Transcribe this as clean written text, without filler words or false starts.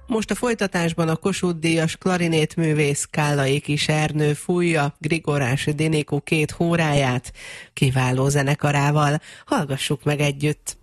Most a folytatásban a Kossuth-díjas klarinétművész Kállai Kis Ernő fújja Grigorás Dinikó 2 hóráját kiváló zenekarával. Hallgassuk meg együtt!